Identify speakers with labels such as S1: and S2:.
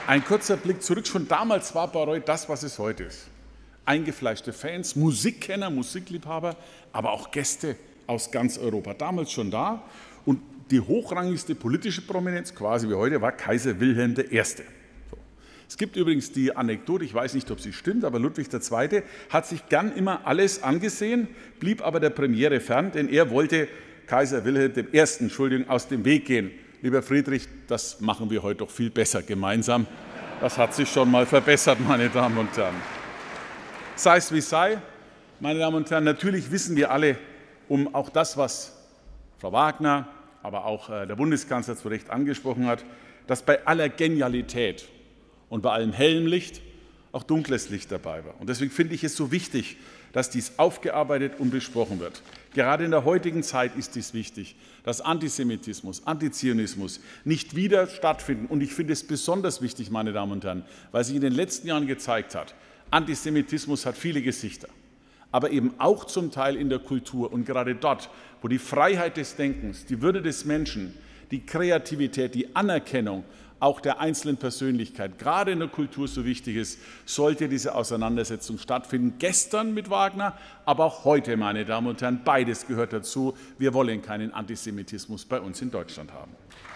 S1: Ein kurzer Blick zurück. Schon damals war Bayreuth das, was es heute ist. Eingefleischte Fans, Musikkenner, Musikliebhaber, aber auch Gäste aus ganz Europa. Damals schon da. Und die hochrangigste politische Prominenz, quasi wie heute, war Kaiser Wilhelm I. So. Es gibt übrigens die Anekdote, ich weiß nicht, ob sie stimmt, aber Ludwig II. Hat sich gern immer alles angesehen, blieb aber der Premiere fern, denn er wollte Kaiser Wilhelm I. Aus dem Weg gehen. Lieber Friedrich, das machen wir heute doch viel besser gemeinsam. Das hat sich schon mal verbessert, meine Damen und Herren. Sei es wie sei, meine Damen und Herren, natürlich wissen wir alle um auch das, was Frau Wagner, aber auch der Bundeskanzler zu Recht angesprochen hat, dass bei aller Genialität und bei allem hellem Licht auch dunkles Licht dabei war. Und deswegen finde ich es so wichtig, dass dies aufgearbeitet und besprochen wird. Gerade in der heutigen Zeit ist dies wichtig, dass Antisemitismus, Antizionismus nicht wieder stattfinden. Und ich finde es besonders wichtig, meine Damen und Herren, weil sich in den letzten Jahren gezeigt hat, Antisemitismus hat viele Gesichter, aber eben auch zum Teil in der Kultur. Und gerade dort, wo die Freiheit des Denkens, die Würde des Menschen, die Kreativität, die Anerkennung auch der einzelnen Persönlichkeit, gerade in der Kultur so wichtig ist, sollte diese Auseinandersetzung stattfinden. Gestern mit Wagner, aber auch heute, meine Damen und Herren, beides gehört dazu. Wir wollen keinen Antisemitismus bei uns in Deutschland haben.